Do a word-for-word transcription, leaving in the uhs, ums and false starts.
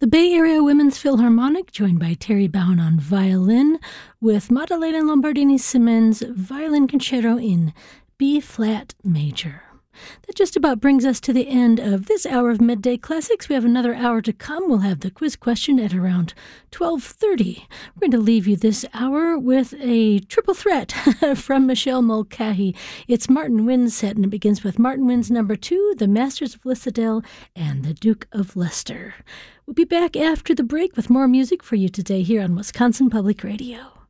The Bay Area Women's Philharmonic, joined by Terry Bowen on violin, with Maddalena Lombardini-Simmons' Violin Concerto in B-flat major. That just about brings us to the end of this hour of Midday Classics. We have another hour to come. We'll have the quiz question at around twelve thirty. We're going to leave you this hour with a triple threat from Michelle Mulcahy. It's Martin Wynn's set, and it begins with Martin Wynn's number two, The Masters of Lissadell, and The Duke of Leicester. We'll be back after the break with more music for you today here on Wisconsin Public Radio.